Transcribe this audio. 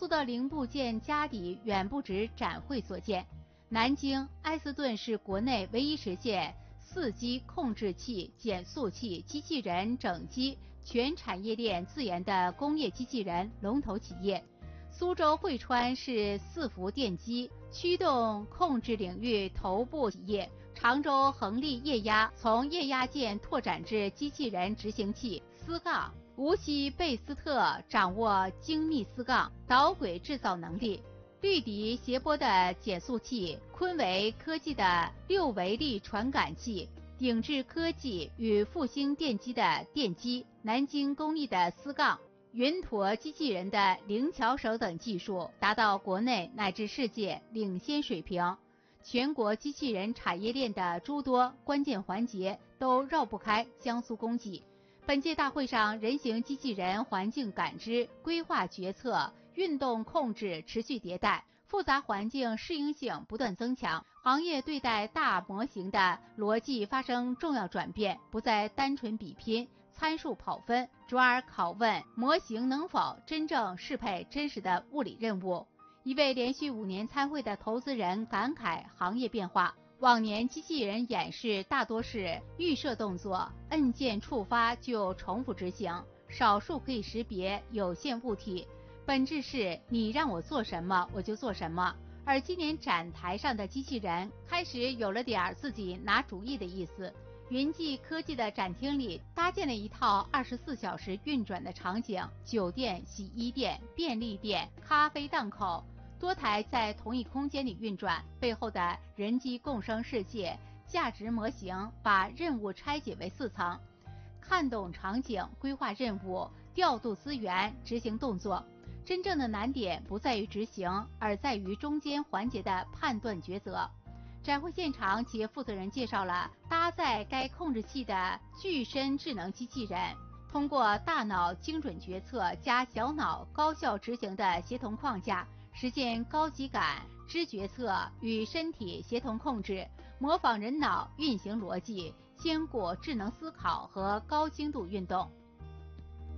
的零部件家底远不止展会所见。南京埃斯顿是国内唯一实现4机控制器、减速器、机器人整机全产业链自研的工业机器人龙头企业。苏州汇川是伺服电机驱动控制领域头部企业。常州恒力液压从液压件拓展至机器人执行器丝杠。无锡贝斯特掌握精密丝杠导轨制造能力。绿迪谐波的减速器，昆维科技的6维力传感器，鼎智科技与复兴电机的电机，南京工艺的丝杠，云驼机器人的灵巧手等技术达到国内乃至世界领先水平。全国机器人产业链的诸多关键环节都绕不开江苏工技。本届大会上，人形机器人环境感知、规划决策、运动控制持续迭代，复杂环境适应性不断增强，行业对待大模型的逻辑发生重要转变，不再单纯比拼、参数跑分，转而拷问模型能否真正适配真实的物理任务。一位连续5年参会的投资人感慨行业变化，往年机器人演示大多是预设动作，按键触发就重复执行，少数可以识别有限物体，本质是你让我做什么我就做什么。而今年展台上的机器人开始有了点自己拿主意的意思。云际科技的展厅里搭建了一套24小时运转的场景，酒店、洗衣店、便利店、咖啡档口，多台在同一空间里运转，背后的人机共生世界价值模型把任务拆解为4层，看懂场景，规划任务，调度资源，执行动作。真正的难点不在于执行，而在于中间环节的判断抉择。展会现场，企业负责人介绍了搭载该控制器的具身智能机器人，通过大脑精准决策加小脑高效执行的协同框架，实现高级感知决策与身体协同控制，模仿人脑运行逻辑，兼顾智能思考和高精度运动。